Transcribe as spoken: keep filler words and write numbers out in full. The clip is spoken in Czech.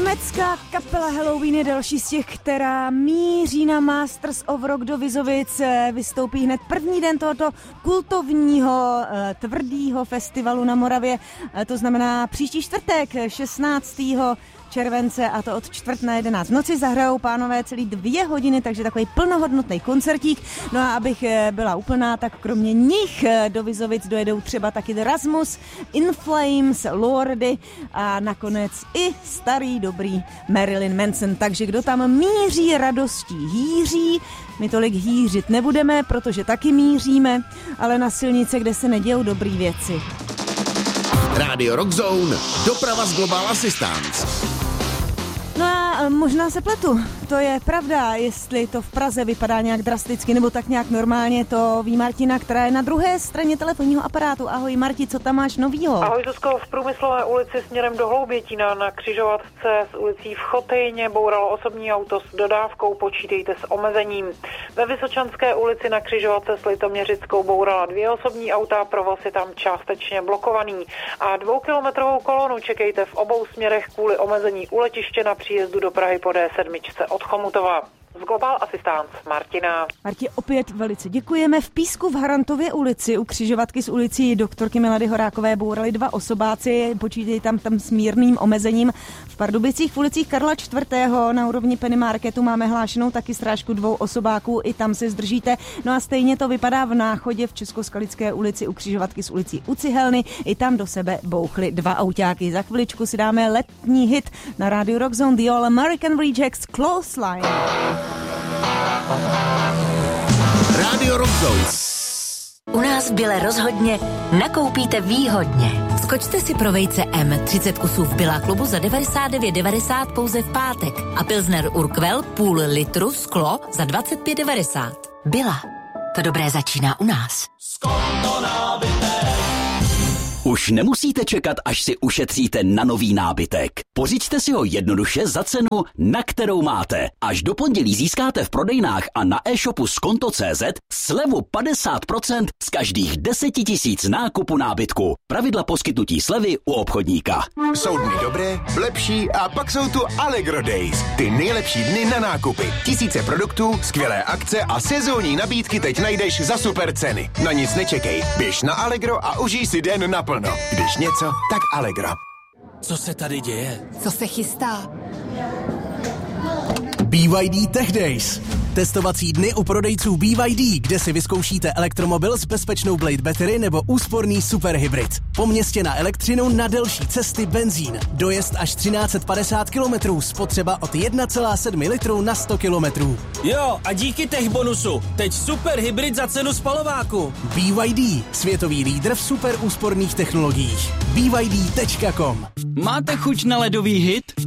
Německá kapela Halloween je další z těch, která míří na Masters of Rock do Vizovic. Vystoupí hned první den tohoto kultovního tvrdýho festivalu na Moravě. To znamená příští čtvrtek, šestnáctého července, a to od čtvrt na jedenáct v noci. Zahrajou pánové celý dvě hodiny, takže takový plnohodnotný koncertík. No a abych byla úplná, tak kromě nich do Vizovic dojedou třeba taky The Rasmus, In Flames, Lordy a nakonec i starý dobrý Marilyn Manson. Takže kdo tam míří radostí hýří, my tolik hýřit nebudeme, protože taky míříme, ale na silnice, kde se nedějou dobrý věci. Rádio Rock Zone, doprava z Global Assistance. No a možná se pletu, to je pravda, jestli to v Praze vypadá nějak drasticky nebo tak nějak normálně, to ví Martina, která je na druhé straně telefonního aparátu. Ahoj Marti, co tam máš novýho? Ahoj Zuzko, v Průmyslové ulici směrem do Hloubětína na křižovatce s ulicí v Chotejně bouralo osobní auto s dodávkou, počítejte s omezením. Ve Vysočanské ulici na křižovatce s Litoměřickou bourala dvě osobní auta, provoz je tam částečně blokovaný. A dvoukilometrovou kolonu čekejte v obou směrech kvůli omezení u letiště na příjezdu do Prahy po D sedm od Chomutova. Z Global Assistance Martina. Marti, opět velice děkujeme. V Písku v Harantově ulici u křižovatky s ulicí doktorky Milady Horákové bourali dva osobáci, počítají tam, tam s mírným omezením. V Pardubicích v ulicích Karla čtvrtého na úrovni Penny Marketu máme hlášenou taky strážku dvou osobáků, i tam se zdržíte. No a stejně to vypadá v Náchodě v Českoskalické ulici u křižovatky s ulicí u Cihelny, i tam do sebe bouchly dva autáky. Za chviličku si dáme letní hit na Radio Rock Zone, The All American Rejects, Clothesline. Radio Rock Zone. U nás v Bile rozhodně nakoupíte výhodně. Skočte si pro vejce M, třicet kusů v Billa klubu za devadesát devět devadesát pouze v pátek. A Pilsner Urquell půl litru sklo za dvacet pět devadesát. Billa. To dobré začíná u nás. Skonto nábytek. Už nemusíte čekat, až si ušetříte na nový nábytek. Pořiďte si ho jednoduše za cenu, na kterou máte. Až do pondělí získáte v prodejnách a na e-shopu skonto tečka cé zet slevu padesát procent z každých deset tisíc nákupu nábytku. Pravidla poskytnutí slevy u obchodníka. Jsou dny dobré, lepší a pak jsou tu Allegro Days. Ty nejlepší dny na nákupy. Tisíce produktů, skvělé akce a sezónní nabídky teď najdeš za super ceny. Na nic nečekej. Běž na Allegro a užij si den naplno. Když něco, tak Allegro. Co se tady děje? Co se chystá? B Y D Tech Days. Testovací dny u prodejců B Y D, kde si vyzkoušíte elektromobil s bezpečnou Blade Battery nebo úsporný superhybrid. Po městě na elektřinu, na delší cesty benzín. Dojezd až třináct set padesát kilometrů, spotřeba od jedna celá sedm litru na sto kilometrů. Jo, a díky tech bonusu, teď superhybrid za cenu spalováku. B Y D, světový lídr v super úsporných technologiích. B Y D tečka com. Máte chuť na ledový hit?